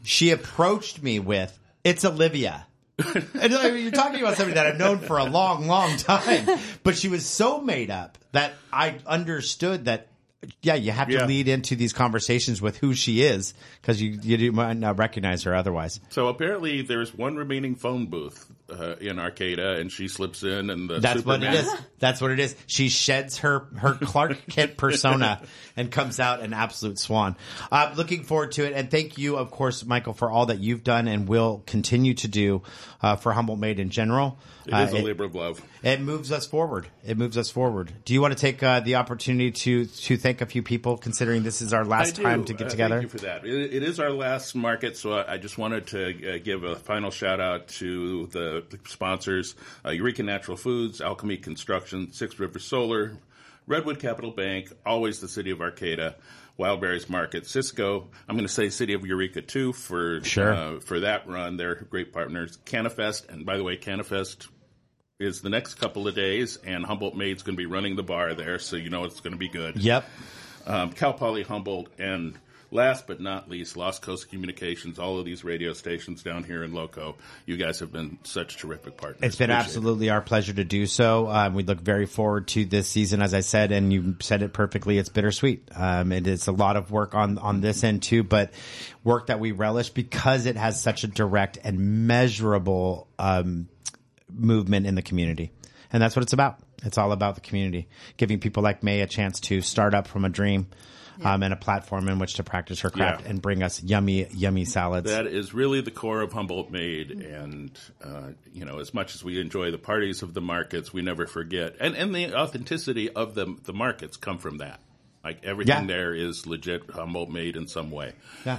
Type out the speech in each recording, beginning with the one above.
she approached me with, "It's Olivia." And you're talking about somebody that I've known for a long, long time. But she was so made up that I understood that, yeah, you have to lead into these conversations with who she is, because you might not recognize her otherwise. So apparently there's one remaining phone booth in Arcata, and she slips in, and that's what it is. That's what it is. She sheds her Clark Kent persona and comes out an absolute swan. Looking forward to it, and thank you, of course, Michael, for all that you've done and will continue to do for Humboldt Made in general. It is a labor of love. It moves us forward. Do you want to take the opportunity to thank a few people, considering this is our last time to get together? Thank you for that. It is our last market, so I just wanted to give a final shout-out to the sponsors, Eureka Natural Foods, Alchemy Construction, Six Rivers Solar, Redwood Capital Bank, always the City of Arcata, Wildberries Market, Cisco. I'm going to say City of Eureka, too, for that run. They're great partners. Canifest, and by the way, Canifest is the next couple of days, and Humboldt Made's going to be running the bar there, so you know it's going to be good. Yep. Cal Poly Humboldt, and last but not least, Lost Coast Communications, all of these radio stations down here in Loco. You guys have been such terrific partners. It's been absolutely our pleasure to do so. We look very forward to this season, as I said, and you said it perfectly. It's bittersweet. It is a lot of work on this end too, but work that we relish because it has such a direct and measurable movement in the community. And that's what it's about. It's all about the community, giving people like May a chance to start up from a dream. And a platform in which to practice her craft and bring us yummy, yummy salads. That is really the core of Humboldt Made. And, as much as we enjoy the parties of the markets, we never forget. And the authenticity of the markets come from that. Like everything there is legit Humboldt Made in some way. Yeah.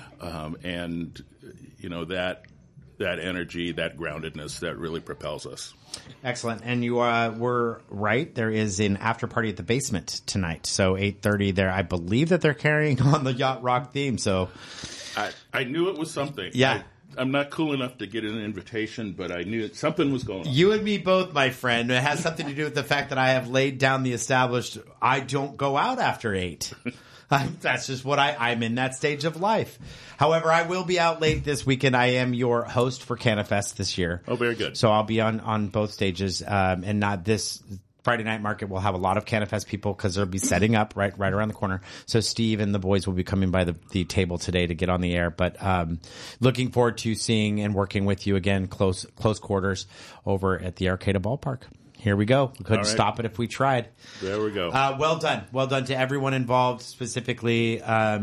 That energy, that groundedness, that really propels us. Excellent. And you were right. There is an after party at the basement tonight. So 8:30 there. I believe that they're carrying on the Yacht Rock theme. So I knew it was something. Yeah. I'm not cool enough to get an invitation, but I knew something was going on. You and me both, my friend. It has something to do with the fact that I have laid down the established, I don't go out after 8. That's just what I'm in that stage of life. However, I will be out late this weekend. I am your host for Canifest this year. Oh, very good. So I'll be on both stages, and not this Friday night market. We'll have a lot of Canifest people because they'll be setting up right around the corner. So Steve and the boys will be coming by the table today to get on the air. But looking forward to seeing and working with you again, close quarters over at the Arcata Ballpark. Here we go. We couldn't stop it if we tried. There we go. Well done. Well done to everyone involved, specifically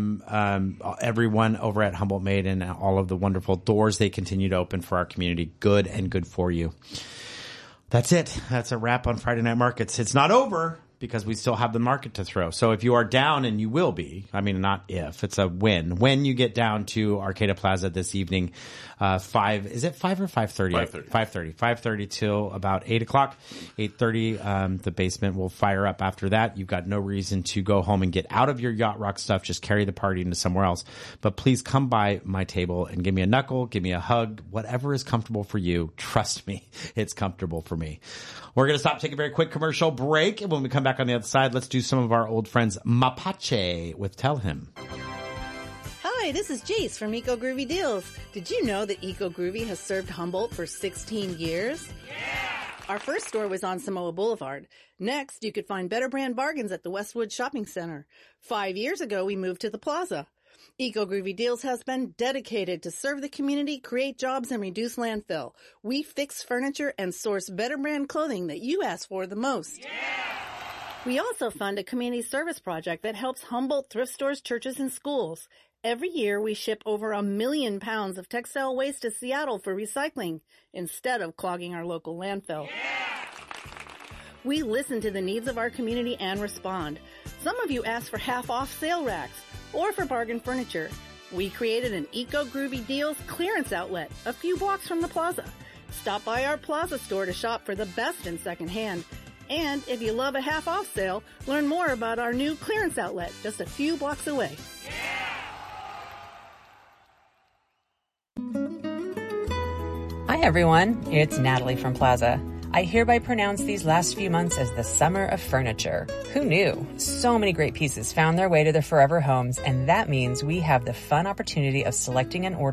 everyone over at Humboldt Made and all of the wonderful doors they continue to open for our community. Good and good for you. That's it. That's a wrap on Friday Night Markets. It's not over because we still have the market to throw. So if you are down, and you will be, I mean, not if, it's a when you get down to Arcata Plaza this evening, 5, is it 5 or 5:30? 5:30 till about 8 o'clock. 8:30, the basement will fire up after that. You've got no reason to go home and get out of your Yacht Rock stuff. Just carry the party into somewhere else. But please come by my table and give me a knuckle, give me a hug, whatever is comfortable for you. Trust me, it's comfortable for me. We're going to stop, take a very quick commercial break. And when we come back on the other side, let's do some of our old friends Mapache with Tell Him. Hi, this is Jace from Eco Groovy Deals. Did you know that Eco Groovy has served Humboldt for 16 years? Yeah! Our first store was on Samoa Boulevard. Next, you could find better brand bargains at the Westwood Shopping Center. 5 years ago, we moved to the Plaza. Eco Groovy Deals has been dedicated to serve the community, create jobs, and reduce landfill. We fix furniture and source better brand clothing that you ask for the most. Yeah! We also fund a community service project that helps Humboldt thrift stores, churches, and schools. Every year, we ship over 1 million pounds of textile waste to Seattle for recycling instead of clogging our local landfill. Yeah! We listen to the needs of our community and respond. Some of you ask for half-off sale racks or for bargain furniture. We created an Eco Groovy Deals clearance outlet a few blocks from the Plaza. Stop by our Plaza store to shop for the best in secondhand. And if you love a half-off sale, learn more about our new clearance outlet just a few blocks away. Hi everyone, it's Natalie from Plaza. I hereby pronounce these last few months as the summer of furniture. Who knew? So many great pieces found their way to their forever homes, and that means we have the fun opportunity of selecting and ordering